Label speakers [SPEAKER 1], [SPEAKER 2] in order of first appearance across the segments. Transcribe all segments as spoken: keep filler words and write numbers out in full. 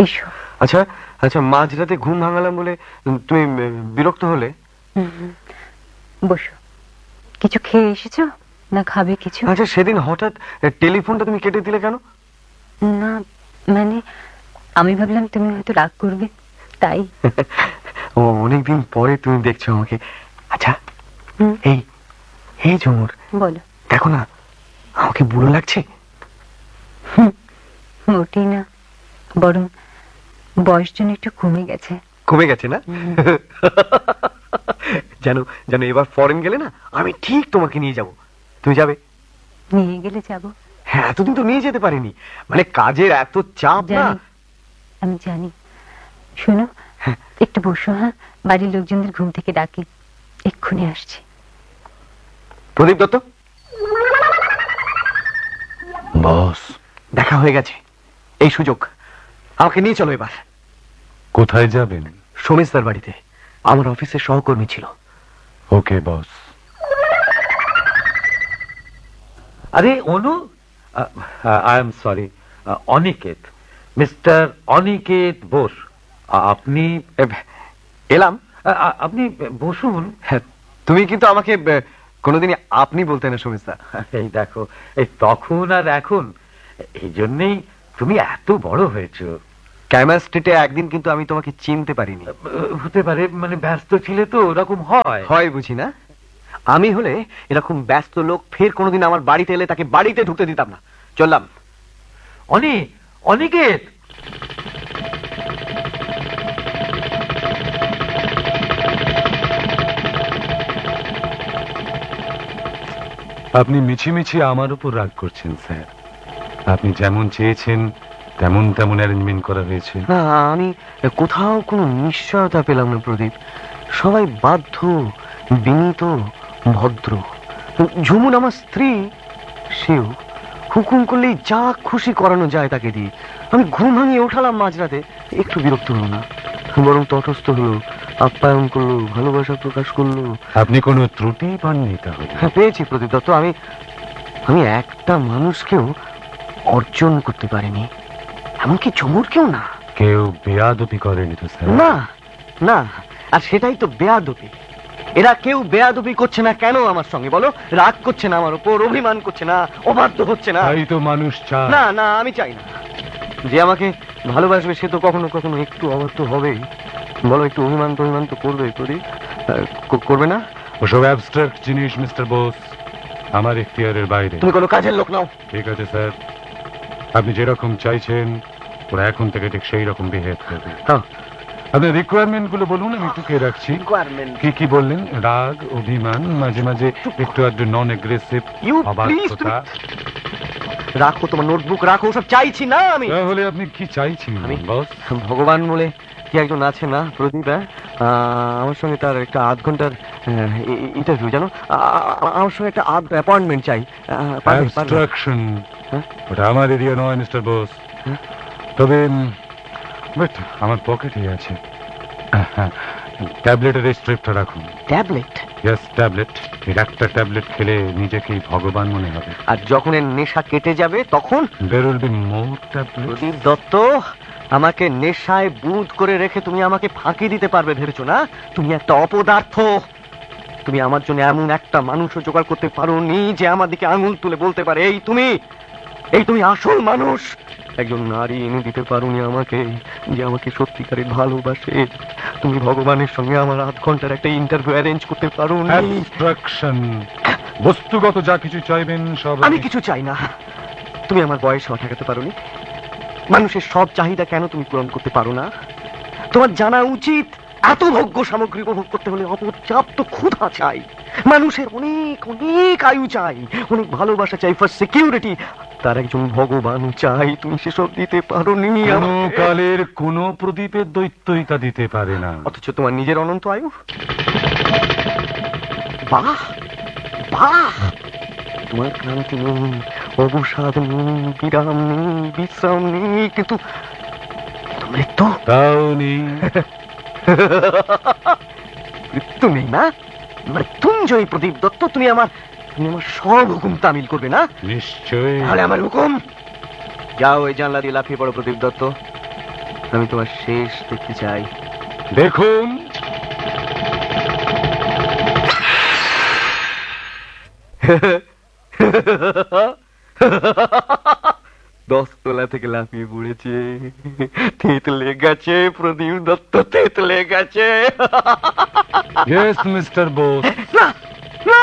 [SPEAKER 1] এসো।
[SPEAKER 2] আচ্ছা আচ্ছা, মাঝরাতে ঘুম ভাঙালাম বলে তুমি বিরক্ত হলে?
[SPEAKER 1] বসো। কিছু খেয়ে এসেছো না খাবে কিছু?
[SPEAKER 2] আচ্ছা, সেদিন হঠাৎ টেলিফোনটা তুমি কেটে দিলে কেন?
[SPEAKER 1] না মানে আমি ভাবলাম তুমি হয়তো রাগ করবে, তাই।
[SPEAKER 2] ও, অনেকদিন পরে তুমি দেখছো আমাকে। আচ্ছা এই এই ঝুমুর,
[SPEAKER 1] বলো।
[SPEAKER 2] দেখো না, আমাকে বুড়ো লাগছে?
[SPEAKER 1] মোটেই না, বরং বয়স যেন একটু কমে গেছে।
[SPEAKER 2] কমে গেছে না? জানো জানো এবার ফরেন গেলে না, আমি ঠিক তোমাকে নিয়ে যাব। তুমি যাবে?
[SPEAKER 1] নিয়ে গেলে যাবো।
[SPEAKER 2] হ্যাঁ, এতদিন তো নিয়ে যেতে পারিনি, মানে কাজের এত চাপ না।
[SPEAKER 1] আমি জানি। শোনো, একটু বসো। হ্যাঁ, বাড়ির লোকজনদের ঘুম থেকে ডাকি, এক্ষুনি আসছি।
[SPEAKER 2] প্রদীপ দত্ত।
[SPEAKER 3] বস,
[SPEAKER 2] দেখা হয়ে গেছে, এই সুযোগ। আমাকে নিয়ে চলো এবার।
[SPEAKER 3] কোথায় যাবেন?
[SPEAKER 2] সোমেশদার বাড়িতে, আমার অফিসের সহকর্মী ছিল।
[SPEAKER 3] ওকে বস।
[SPEAKER 4] আরে অনু, I am sorry, Aniket, mister Aniket Bose. আপনি
[SPEAKER 2] এলাম।
[SPEAKER 4] আপনি বসুন।
[SPEAKER 2] তুমি কিন্তু আমাকে কোনোদিনই আপনি বলতে না সোমেশদা।
[SPEAKER 4] এই দেখো, এই তখন আর এখন, এই জন্যই তুমি এত বড় হয়েছো।
[SPEAKER 2] ক্যামার স্ট্রিটে একদিন কিন্তু আমি তোমাকে চিনতে পারিনি।
[SPEAKER 4] হতে পারে, মানে ব্যস্ত ছিলে তো, ওরকম হয়।
[SPEAKER 2] হয় বুঝি না? আমি হলে এরকম ব্যস্ত লোক ফের কোনোদিন আমার বাড়িতে এলে তাকে বাড়িতে ঢুকতে দিতাম না। চললাম।
[SPEAKER 4] অনি, অনিকেত।
[SPEAKER 3] আপনি মিছিমিছি আমার উপর রাগ করছেন স্যার। আপনি যেমন চেয়েছেন তেমন তেমন অ্যারেঞ্জমেন্ট করা হয়েছে।
[SPEAKER 2] না, আমি কোথাও কোনো নিশ্চয়তা পেলাম না প্রদীপ। সবাই বাধ্য, বিনীত, ভদ্র। ঝুমুন আমার স্ত্রী, সেও হুকুম করলেই যা খুশি করানো যায় তাকে দিয়ে। আমি ঘুম ভাঙিয়ে ওঠালাম মাঝরাতে, একটু বিরক্ত হলো না, বরং তটস্থ হলো, আপ্যায়ন করলো, ভালোবাসা প্রকাশ করলো।
[SPEAKER 3] আপনি কোনো ত্রুটি পাননি তাহলে?
[SPEAKER 2] হ্যাঁ, পেয়েছি প্রদীপ দত্ত। আমি আমি একটা মানুষকেও অর্জন করতে পারিনি, এমনকি ঝুমুরকেও না।
[SPEAKER 3] কেউ বেয়াদবি করেনি তো স্যার?
[SPEAKER 2] না না, আর সেটাই তো বেয়াদবি। এরা কেউ বেয়াদবি করছে না কেন আমার সঙ্গে বলো? রাগ করছে না আমার উপর, অভিমান করছে না, অবাধ্য হচ্ছে না।
[SPEAKER 3] তাই তো মানুষ চায়।
[SPEAKER 2] না না, আমি চাই না। যে আমাকে ভালোবাসবে সে তো কখনো কখনো একটু অবাধ্য হবেই। বলো, একটু অভিমান তো অভিমান তো করবে প্রদীপ, করবে না?
[SPEAKER 3] ওসব অ্যাবস্ট্রাক্ট জিনিস মিস্টার বোস আমার এখতিয়ারের বাইরে।
[SPEAKER 2] তুমি কোনো কাজের লোক নাও।
[SPEAKER 3] ঠিক আছে স্যার, আপনি যেরকম চাইছেন ওরা এখন থেকে ঠিক সেই রকম বিহেভ করবে। আপনার রিকোয়ারমেন্ট গুলো বলুন, আমি টুকে রাখছি। কি কি বললেন? রাগ, অভিমান, মাঝে মাঝে একটু আধটু নন এগ্রেসিভ, অবাধ্যতা।
[SPEAKER 2] রাখো তোমার নোটবুক, রাখো, সব চাইছি না আমি।
[SPEAKER 3] তাহলে আপনি কি চাইছেন বস?
[SPEAKER 2] ভগবান বলে কি একজন আছে না প্রদীপ, আমার সঙ্গে তার একটা আধ ঘন্টার ইন্টারভিউ, জানো? আমার সঙ্গে একটা আধ অ্যাপয়েন্টমেন্ট চাই।
[SPEAKER 3] অ্যাবস্ট্রাকশন ওটা আমার এরিয়া নয় মিস্টার বোস। তবে আমার পকেটে আছে, ট্যাবলেটের এই স্ট্রিপটা রাখুন।
[SPEAKER 2] ট্যাবলেট?
[SPEAKER 3] Yes, tablet. এর একটা ট্যাবলেট খেলে নিজেকেই ভগবান মনে হবে।
[SPEAKER 2] আর যখন এর নেশা কেটে যাবে তখন
[SPEAKER 3] there will be more tablets।
[SPEAKER 2] প্রদীপ দত্ত, আমাকে নেশায় বুঁদ করে রেখে তুমি আমাকে ফাঁকি দিতে পারবে ভেবেছো না? তুমি একটা অপদার্থ। তুমি আমার জন্য এমন একটা মানুষও জোগাড় করতে পারোনি যে আমার দিকে আঙুল তুলে বলতে পারে এই তুমি, এই তুমি আসল মানুষ। একজন নারী এনে দিতে পারোনি আমাকে যে আমাকে সত্যিকারের ভালোবাসে। তুমি ভগবানের সঙ্গে আমার আধ ঘন্টার একটা ইন্টারভিউ অ্যারেঞ্জ করতে পারোনি।
[SPEAKER 3] অ্যাবস্ট্রাকশন, বস্তুগত যা কিছু চাইবেন সব।
[SPEAKER 2] আমি কিছু চাই না। তুমি আমার বয়স ঠেকাতে পারোনি। মানুষের সব চাহিদা কেন তুমি পূরণ করতে পারো না? তোমার জানা উচিত এত ভোগ্য সামগ্রী উপভোগ করতে হলে অপর্যাপ্ত ক্ষুধা চাই, মানুষের অনেক অনেক আয়ু চাই, অনেক ভালোবাসা চাই, ফর সিকিউরিটি। তার একজন ভগবান চাই, তুমি সেসব দিতে পারোনি।
[SPEAKER 3] কোন কালের কোন প্রদীপের দৈত্যই তা দিতে পারে না।
[SPEAKER 2] অথচ তোমার নিজের অনন্ত আয়ু। বাহ বাহ, তোমার ক্লান্তি নেই, অবসাদ নেই, বিরাম নেই, বিশ্রাম নেই, কিন্তু মৃত্যু
[SPEAKER 3] তাও নেই।
[SPEAKER 2] মৃত্যু নেই না? মৃত্যুঞ্জয় প্রদীপ দত্ত, তুমি আমার তুমি আমার সব হুকুম তামিল করবে না?
[SPEAKER 3] নিশ্চয়ই।
[SPEAKER 2] তাহলে আমার হুকুম, যাও ওই জানলা দিয়ে লাফিয়ে পড়ো প্রদীপ দত্ত। আমি তোমার শেষ দেখতে চাই।
[SPEAKER 3] দেখুন,
[SPEAKER 2] দশতলা থেকে লাফিয়ে পড়েছে, তেতলে গেছে, প্রদীপ দত্ত তেতলে গেছে।
[SPEAKER 3] Yes mister Bose.
[SPEAKER 2] না না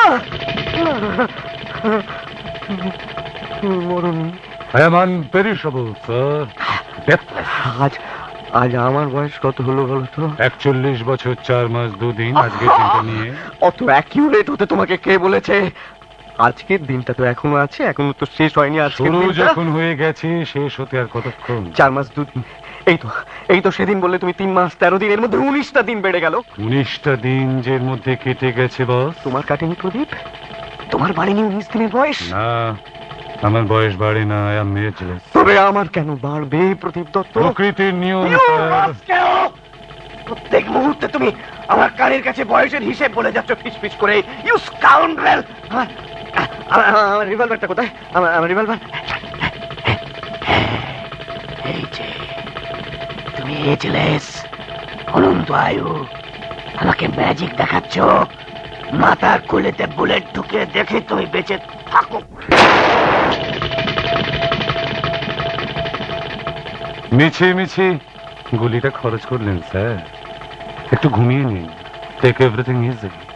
[SPEAKER 2] মরণ।
[SPEAKER 3] I am আনপেরিশেবল sir, deathless.
[SPEAKER 2] আজ আজ আমার বয়স কত হলো বলো তো?
[SPEAKER 3] একচল্লিশ বছর চার মাস দুদিন আজকের দিনটা নিয়ে।
[SPEAKER 2] অত অ্যাকিউরেট হতে তোমাকে কে বলেছে? আজকের দিনটা তো এখনো আছে, এখনো তো শেষ হয়নি। আজকের
[SPEAKER 3] শুরু
[SPEAKER 2] দিনটা
[SPEAKER 3] যখন হয়ে গেছে, শেষ হতে আর কতক্ষণ?
[SPEAKER 2] চার মাস দুদিন। এই তো এই তো সেদিন বললে তুমি তিন মাস তেরো দিন, এর মধ্যে উনিশটা দিন বেড়ে গেল।
[SPEAKER 3] উনিশটা দিন যে এর মধ্যে কেটে গেছে বস।
[SPEAKER 2] তোমার কাটেনি প্রদীপ? তোমার বাড়িনি উনিশ দিনের বয়স?
[SPEAKER 3] না, আমার বয়স বাড়ে না। I am ageless.
[SPEAKER 2] তবে আমার কেন বাড়বে প্রদীপ দত্ত?
[SPEAKER 3] প্রকৃতির নিয়ম
[SPEAKER 2] You
[SPEAKER 3] স্যার।
[SPEAKER 2] rascal! প্রত্যেক মুহূর্তে তুমি আমার কানের কাছে বয়সের হিসেব বলে যাচ্ছ ফিস করে। You scoundrel! আমার রিভলভারটা কোথায়? আমার আমার রিভলভার। এই যে তুমি এজলেস, অনন্ত আয়ু, আমাকে ম্যাজিক দেখাচ্ছ। মাথার খুলেতে বুলেট ঢুকে দেখে তুমি বেঁচে থাকো।
[SPEAKER 3] মিছে মিছে গুলিটা খরচ করলেন স্যার। একটু ঘুমিয়ে নিন। Take everything easy.